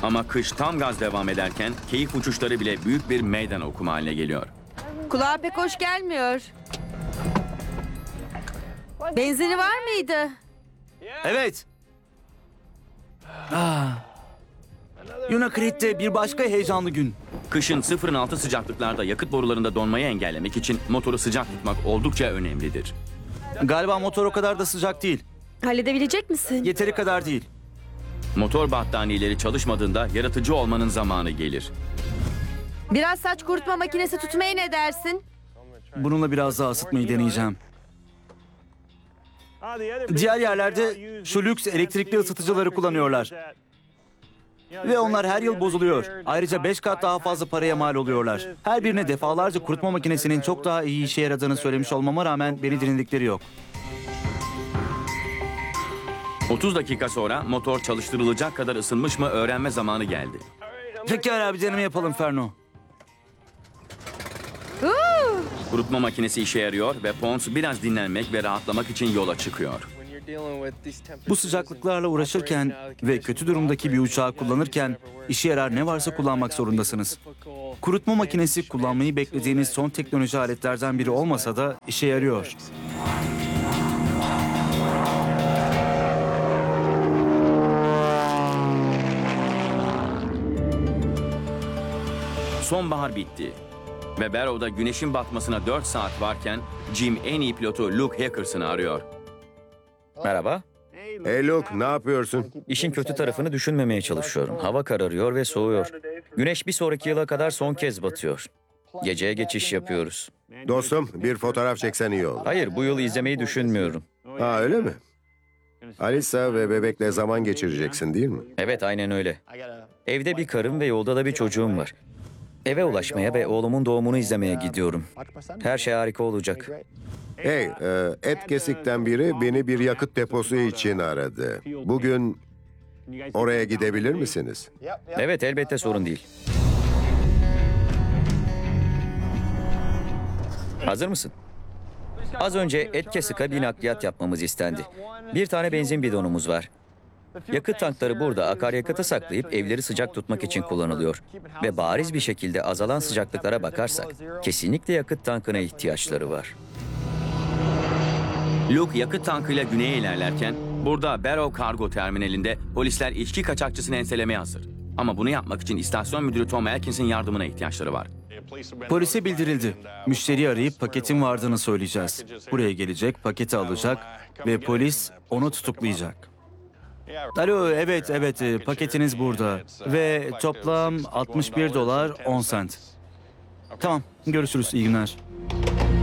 Ama kış tam gaz devam ederken keyif uçuşları bile büyük bir meydan okuma haline geliyor. Kulağa pek hoş gelmiyor. Benzini var mıydı? Evet. Yunakrit'te bir başka heyecanlı gün. Kışın sıfırın altı sıcaklıklarda yakıt borularında donmayı engellemek için motoru sıcak tutmak oldukça önemlidir. Galiba motor o kadar da sıcak değil. Halledebilecek misin? Yeteri kadar değil. Motor battaniyeleri çalışmadığında yaratıcı olmanın zamanı gelir. Biraz saç kurutma makinesi tutmaya ne dersin? Bununla biraz daha ısıtmayı deneyeceğim. Diğer yerlerde şu lüks elektrikli ısıtıcıları kullanıyorlar. Ve onlar her yıl bozuluyor. Ayrıca 5 kat daha fazla paraya mal oluyorlar. Her birine defalarca kurutma makinesinin çok daha iyi işe yaradığını söylemiş olmama rağmen beni dinledikleri yok. 30 dakika sonra motor çalıştırılacak kadar ısınmış mı öğrenme zamanı geldi. Pekala bir deneme yapalım Ferno. Kurutma makinesi işe yarıyor ve Pons biraz dinlenmek ve rahatlamak için yola çıkıyor. Bu sıcaklıklarla uğraşırken ve kötü durumdaki bir uçağı kullanırken işe yarar ne varsa kullanmak zorundasınız. Kurutma makinesi kullanmayı beklediğiniz son teknoloji aletlerden biri olmasa da işe yarıyor. Sonbahar bitti. Ve Barrow'da güneşin batmasına 4 saat varken Jim en iyi pilotu Luke Hackerson'ı arıyor. Merhaba. Hey Luke, ne yapıyorsun? İşin kötü tarafını düşünmemeye çalışıyorum. Hava kararıyor ve soğuyor. Güneş bir sonraki yıla kadar son kez batıyor. Geceye geçiş yapıyoruz. Dostum, bir fotoğraf çeksen iyi olur. Hayır, bu yıl izlemeyi düşünmüyorum. Ha, öyle mi? Alisa ve bebekle zaman geçireceksin değil mi? Evet, aynen öyle. Evde bir karım ve yolda da bir çocuğum var. Eve ulaşmaya ve oğlumun doğumunu izlemeye gidiyorum. Her şey harika olacak. Hey, et kesikten biri beni bir yakıt deposu için aradı. Bugün oraya gidebilir misiniz? Evet, elbette sorun değil. Hazır mısın? Az önce Etkesika bir nakliyat yapmamız istendi. Bir tane benzin bidonumuz var. Yakıt tankları burada akaryakıtı saklayıp evleri sıcak tutmak için kullanılıyor. Ve bariz bir şekilde azalan sıcaklıklara bakarsak kesinlikle yakıt tankına ihtiyaçları var. Luke yakıt tankıyla güneye ilerlerken burada Barrow Kargo Terminali'nde polisler içki kaçakçısını enselemeye hazır. Ama bunu yapmak için istasyon müdürü Tom Elkins'in yardımına ihtiyaçları var. Polise bildirildi. Müşteriyi arayıp paketin vardığını söyleyeceğiz. Buraya gelecek, paketi alacak ve polis onu tutuklayacak. Alo, evet, paketiniz burada. Ve toplam $61.10. Tamam, görüşürüz, iyi günler.